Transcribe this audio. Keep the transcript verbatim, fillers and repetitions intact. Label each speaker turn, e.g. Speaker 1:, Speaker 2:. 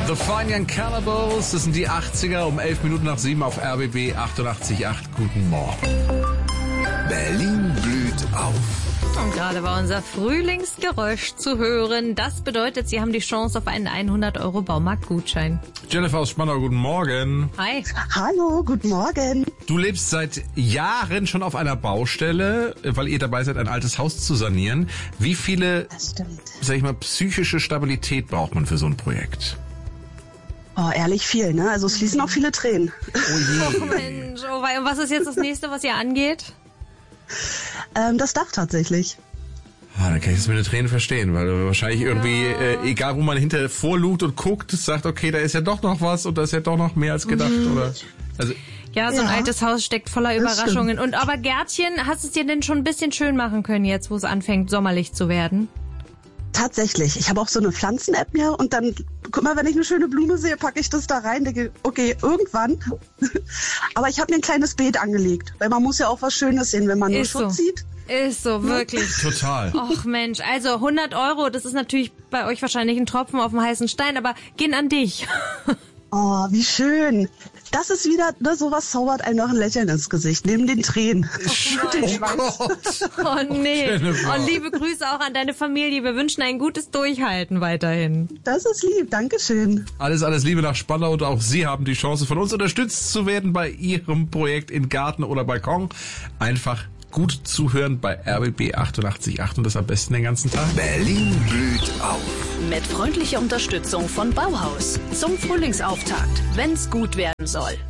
Speaker 1: The Fine Young Cannibals, das sind die achtziger, um elf Minuten nach sieben auf R B B achtundachtzig Komma acht. Guten Morgen.
Speaker 2: Berlin blüht auf.
Speaker 3: Und gerade war unser Frühlingsgeräusch zu hören. Das bedeutet, Sie haben die Chance auf einen hundert Euro Baumarktgutschein.
Speaker 1: Jennifer aus Spandau, guten Morgen.
Speaker 3: Hi.
Speaker 4: Hallo, guten Morgen.
Speaker 1: Du lebst seit Jahren schon auf einer Baustelle, weil ihr dabei seid, ein altes Haus zu sanieren. Wie viele,
Speaker 4: Das stimmt.
Speaker 1: sag ich mal, psychische Stabilität braucht man für so ein Projekt?
Speaker 4: Oh, ehrlich viel, ne? Also es fließen auch viele Tränen.
Speaker 3: Oh Mensch, oh, wei- und was ist jetzt das nächste, was ihr angeht?
Speaker 4: Ähm, das Dach tatsächlich.
Speaker 1: Ah, da kann ich das mit den Tränen verstehen, weil du wahrscheinlich irgendwie, äh, egal wo man hinter vorlugt und guckt, sagt, okay, da ist ja doch noch was und da ist ja doch noch mehr als gedacht,
Speaker 3: Mhm.
Speaker 1: oder? Also,
Speaker 3: Ja, so ein
Speaker 4: Ja,
Speaker 3: altes Haus steckt voller
Speaker 4: das
Speaker 3: Überraschungen. Und aber Gärtchen, hast du es dir denn schon ein bisschen schön machen können jetzt, wo es anfängt, sommerlich zu werden?
Speaker 4: Tatsächlich. Ich habe auch so eine Pflanzen-App mir und dann, guck mal, wenn ich eine schöne Blume sehe, packe ich das da rein, denke, okay, irgendwann. Aber ich habe mir ein kleines Beet angelegt, weil man muss ja auch was Schönes sehen, wenn man nur
Speaker 3: Ist so.
Speaker 4: Schutz sieht.
Speaker 3: Ist so, wirklich.
Speaker 1: total.
Speaker 3: Och Mensch, also hundert Euro, das ist natürlich bei euch wahrscheinlich ein Tropfen auf dem heißen Stein, aber gehen an dich.
Speaker 4: Oh, wie schön. Das ist wieder, ne, sowas zaubert einem noch ein Lächeln ins Gesicht, neben den Tränen.
Speaker 1: Oh Gott.
Speaker 3: Oh nee.
Speaker 1: Jennifer.
Speaker 3: Und liebe Grüße auch an deine Familie. Wir wünschen ein gutes Durchhalten weiterhin.
Speaker 4: Das ist lieb, Dankeschön.
Speaker 1: Alles, alles Liebe nach Spandau und auch Sie haben die Chance, von uns unterstützt zu werden bei Ihrem Projekt in Garten oder Balkon. Einfach gut zuhören bei R B B achtundachtzig Komma acht und das am besten den ganzen Tag.
Speaker 2: Berlin blüht auf.
Speaker 5: Mit freundlicher Unterstützung von Bauhaus. Zum Frühlingsauftakt, wenn's gut werden soll.